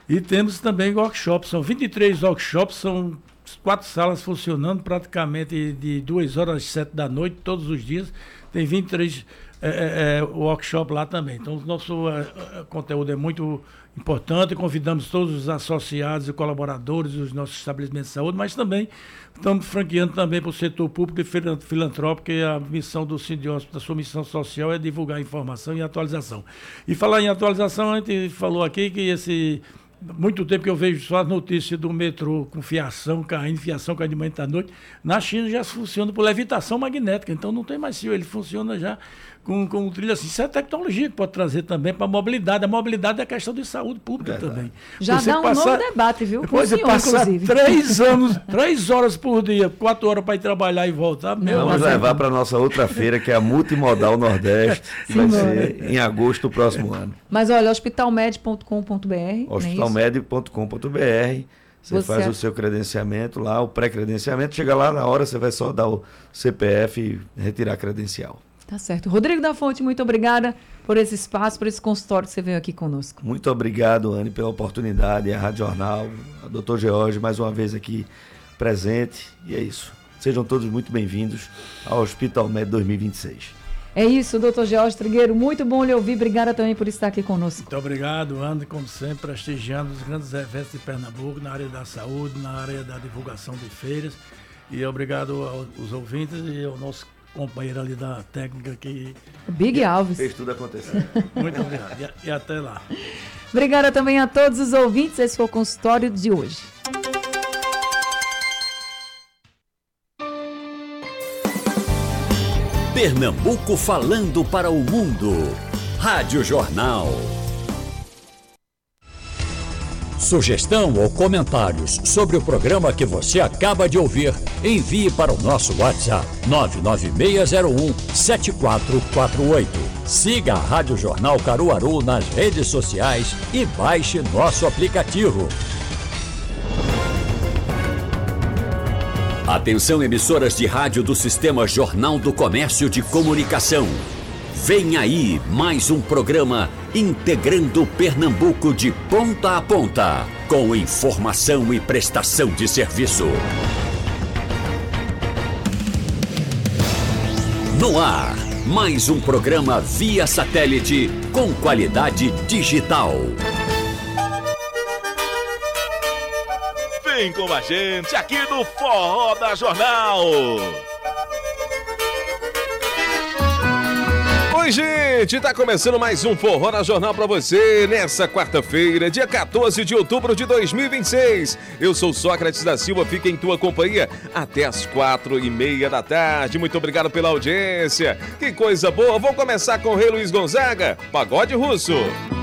E temos também workshops, são 23 workshops, são 4 salas funcionando praticamente de 2 horas às 7 da noite, todos os dias. Tem 23 workshops lá também. Então, o nosso conteúdo é muito importante. Convidamos todos os associados e colaboradores dos nossos estabelecimentos de saúde, mas também estamos franqueando também para o setor público e filantrópico, e a missão do Sindióspito, a sua missão social é divulgar informação e atualização. E falar em atualização, a gente falou aqui que muito tempo que eu vejo só as notícias do metrô com fiação caindo de manhã à noite. Na China já funciona por levitação magnética, então não tem mais fio, ele funciona já com trilho assim. Isso é tecnologia que pode trazer também para a mobilidade. A mobilidade é questão de saúde pública também. Já você dá um novo debate, viu? Depois você passar 3 horas por dia, 4 horas para ir trabalhar e voltar. Vamos levar para a nossa outra feira, que é a Multimodal Nordeste, que vai ser em agosto do próximo ano. Mas olha, hospitalmed.com.br. Hospitalmed.com.br. Você faz o seu credenciamento lá, o pré-credenciamento. Chega lá na hora, você vai só dar o CPF e retirar a credencial. Tá certo. Rodrigo da Fonte, muito obrigada por esse espaço, por esse consultório que você veio aqui conosco. Muito obrigado, Anne, pela oportunidade, a Rádio Jornal, a Dr. George, mais uma vez aqui presente. E é isso. Sejam todos muito bem-vindos ao Hospital Med 2026. É isso, doutor George Trigueiro, muito bom lhe ouvir, obrigada também por estar aqui conosco. Muito obrigado, Ana, como sempre, prestigiando os grandes eventos de Pernambuco, na área da saúde, na área da divulgação de feiras, e obrigado aos ouvintes e ao nosso companheiro ali da técnica que... Big Alves. Fez tudo acontecer. Muito obrigado, e até lá. Obrigada também a todos os ouvintes, esse foi o consultório de hoje. Pernambuco falando para o mundo. Rádio Jornal. Sugestão ou comentários sobre o programa que você acaba de ouvir, envie para o nosso WhatsApp 99601-7448. Siga a Rádio Jornal Caruaru nas redes sociais e baixe nosso aplicativo. Atenção, emissoras de rádio do Sistema Jornal do Comércio de Comunicação. Vem aí mais um programa integrando Pernambuco de ponta a ponta, com informação e prestação de serviço. No ar, mais um programa via satélite com qualidade digital. Vem com a gente aqui no Forró da Jornal. Oi, gente, tá começando mais um Forró na Jornal pra você nessa quarta-feira, dia 14 de outubro de 2026. Eu sou Sócrates da Silva, fica em tua companhia até as 4:30 da tarde. Muito obrigado pela audiência. Que coisa boa. Vamos começar com o Rei Luiz Gonzaga, Pagode Russo.